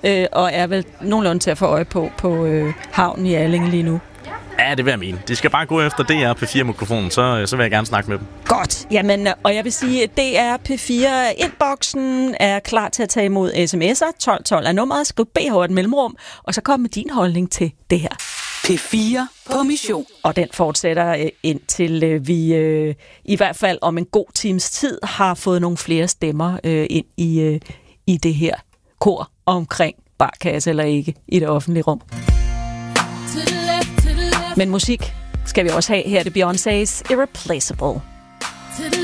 og er vel nogenlunde til at få øje på havnen i Allinge lige nu. Ja, det vil jeg mene. De skal bare gå efter DR P4-mikrofonen, så vil jeg gerne snakke med dem. Godt. Jamen, og jeg vil sige, at DR P4-inboxen er klar til at tage imod sms'er. 1212 er nummeret. Skriv BH et mellemrum, og så kom med din holdning til det her. P4 på mission. Og den fortsætter indtil vi i hvert fald om en god times tid har fået nogle flere stemmer ind i det her kor omkring barkasse eller ikke i det offentlige rum. Men musik skal vi også have. Her er det Beyoncé's Irreplaceable.